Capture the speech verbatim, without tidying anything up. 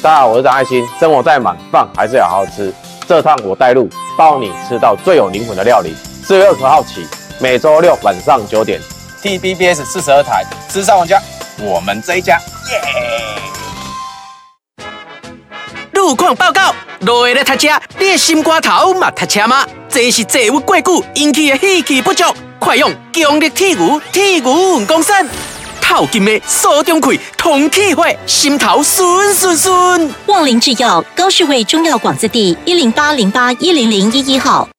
大家好，我是张爱新。生活再忙，饭还是要好好吃。这趟我带路，包你吃到最有灵魂的料理。四月二十号起，每周六晚上九点 ，T B B S 四十二台，吃上玩家，我们这一家，耶！ 路况报告，落下来读车，你的心肝头嘛读车吗？这是坐郁过久引起的气气不足，快用强力铁牛铁牛运功散。透金的锁中开，通气化，心头顺顺顺。 旺林制药高士卫中药广字第一零八零八一零零一一号。